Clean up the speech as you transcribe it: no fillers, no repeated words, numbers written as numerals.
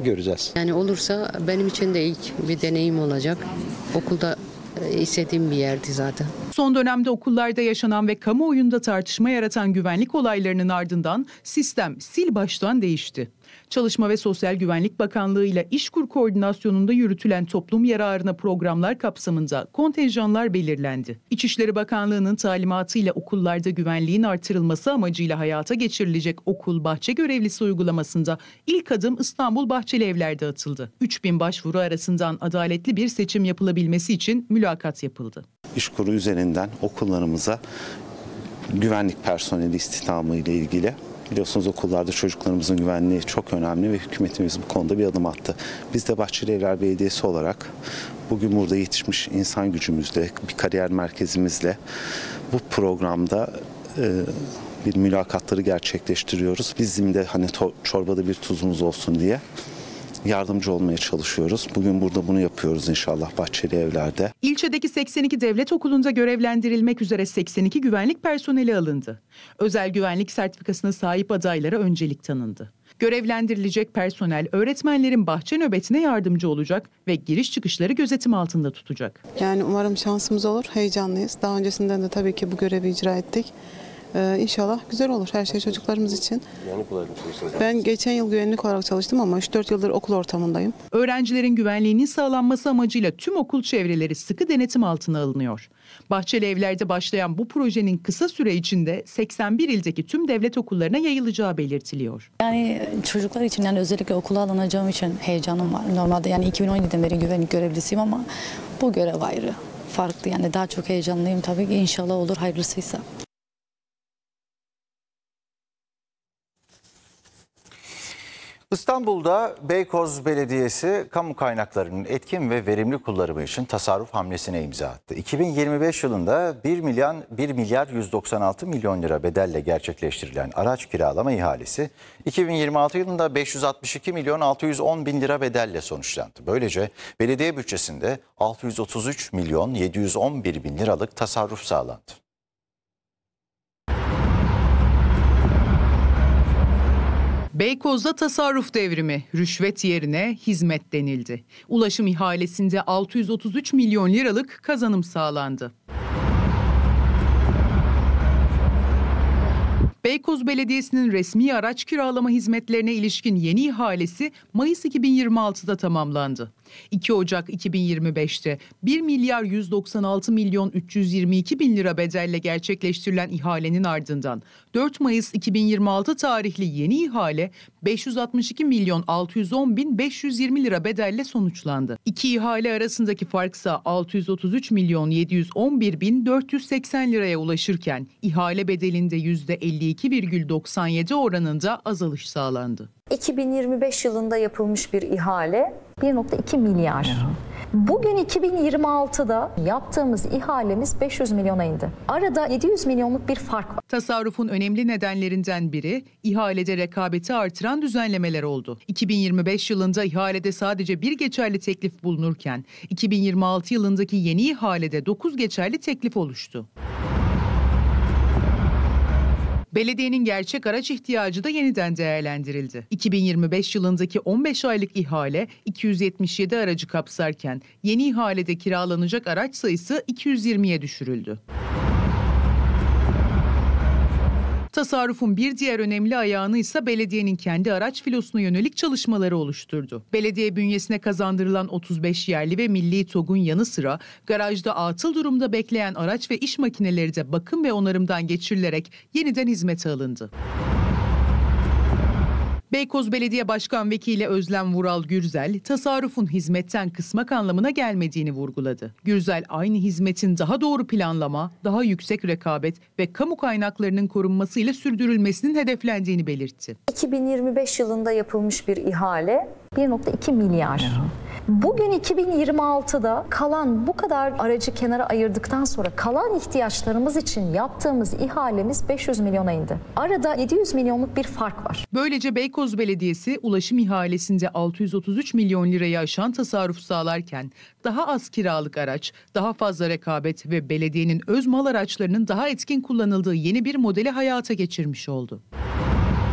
göreceğiz. Yani olursa benim için de ilk bir deneyim olacak. Okulda istediğim bir yerdi zaten. Son dönemde okullarda yaşanan ve kamuoyunda tartışma yaratan güvenlik olaylarının ardından sistem sil baştan değişti. Çalışma ve Sosyal Güvenlik Bakanlığı ile İşkur koordinasyonunda yürütülen toplum yararına programlar kapsamında kontenjanlar belirlendi. İçişleri Bakanlığı'nın talimatıyla okullarda güvenliğin artırılması amacıyla hayata geçirilecek okul bahçe görevlisi uygulamasında ilk adım İstanbul Bahçeli Evler'de atıldı. 3000 başvuru arasından adaletli bir seçim yapılabilmesi için mülakat yapıldı. İşkur üzerinden okullarımıza güvenlik personeli istihdamı ile ilgili, biliyorsunuz okullarda çocuklarımızın güvenliği çok önemli ve hükümetimiz bu konuda bir adım attı. Biz de Bahçelievler Belediyesi olarak bugün burada yetişmiş insan gücümüzle, bir kariyer merkezimizle bu programda bir mülakatları gerçekleştiriyoruz. Bizim de hani çorbada bir tuzumuz olsun diye yardımcı olmaya çalışıyoruz. Bugün burada bunu yapıyoruz inşallah Bahçeli Evler'de. İlçedeki 82 devlet okulunda görevlendirilmek üzere 82 güvenlik personeli alındı. Özel güvenlik sertifikasına sahip adaylara öncelik tanındı. Görevlendirilecek personel öğretmenlerin bahçe nöbetine yardımcı olacak ve giriş çıkışları gözetim altında tutacak. Yani umarım şansımız olur, heyecanlıyız. Daha öncesinden de tabii ki bu görevi icra ettik. İnşallah güzel olur her şey çocuklarımız için. Güvenlik olarak mı çalıştınız? Ben geçen yıl güvenlik olarak çalıştım ama 3-4 yıldır okul ortamındayım. Öğrencilerin güvenliğinin sağlanması amacıyla tüm okul çevreleri sıkı denetim altına alınıyor. Bahçeli Evler'de başlayan bu projenin kısa süre içinde 81 ildeki tüm devlet okullarına yayılacağı belirtiliyor. Yani çocuklar için, yani özellikle okula alınacağım için heyecanım var. Normalde yani 2017'den beri güvenlik görevlisiyim ama bu görev ayrı, farklı. Yani daha çok heyecanlıyım tabii ki, inşallah olur hayırlısıysa. İstanbul'da Beykoz Belediyesi kamu kaynaklarının etkin ve verimli kullanımı için tasarruf hamlesine imza attı. 2025 yılında 1 milyar 196 milyon lira bedelle gerçekleştirilen araç kiralama ihalesi 2026 yılında 562 milyon 610 bin lira bedelle sonuçlandı. Böylece belediye bütçesinde 633 milyon 711 bin liralık tasarruf sağlandı. Beykoz'da tasarruf devrimi, rüşvet yerine hizmet denildi. Ulaşım ihalesinde 633 milyon liralık kazanım sağlandı. Beykoz Belediyesi'nin resmi araç kiralama hizmetlerine ilişkin yeni ihalesi Mayıs 2026'da tamamlandı. 2 Ocak 2025'te 1 milyar 196 milyon 322 bin lira bedelle gerçekleştirilen ihalenin ardından 4 Mayıs 2026 tarihli yeni ihale 562 milyon 610 bin 520 lira bedelle sonuçlandı. İki ihale arasındaki farksa 633 milyon 711 bin 480 liraya ulaşırken ihale bedelinde %52,97 oranında azalış sağlandı. 2025 yılında yapılmış bir ihale 1,2 milyar. Bugün 2026'da yaptığımız ihalemiz 500 milyona indi. Arada 700 milyonluk bir fark var. Tasarrufun önemli nedenlerinden biri ihalede rekabeti artıran düzenlemeler oldu. 2025 yılında ihalede sadece bir geçerli teklif bulunurken 2026 yılındaki yeni ihalede 9 geçerli teklif oluştu. Belediyenin gerçek araç ihtiyacı da yeniden değerlendirildi. 2025 yılındaki 15 aylık ihale 277 aracı kapsarken yeni ihalede kiralanacak araç sayısı 220'ye düşürüldü. Tasarrufun bir diğer önemli ayağını ise belediyenin kendi araç filosuna yönelik çalışmaları oluşturdu. Belediye bünyesine kazandırılan 35 yerli ve milli TOG'un yanı sıra garajda atıl durumda bekleyen araç ve iş makineleri de bakım ve onarımdan geçirilerek yeniden hizmete alındı. Beykoz Belediye Başkan Vekili Özlem Vural Gürzel, tasarrufun hizmetten kısmak anlamına gelmediğini vurguladı. Gürzel, aynı hizmetin daha doğru planlama, daha yüksek rekabet ve kamu kaynaklarının korunmasıyla sürdürülmesinin hedeflendiğini belirtti. 2025 yılında yapılmış bir ihale 1,2 milyar. Bugün 2026'da kalan bu kadar aracı kenara ayırdıktan sonra kalan ihtiyaçlarımız için yaptığımız ihalemiz 500 milyona indi. Arada 700 milyonluk bir fark var. Böylece Beykoz Belediyesi ulaşım ihalesinde 633 milyon lirayı aşan tasarruf sağlarken daha az kiralık araç, daha fazla rekabet ve belediyenin öz mal araçlarının daha etkin kullanıldığı yeni bir modeli hayata geçirmiş oldu.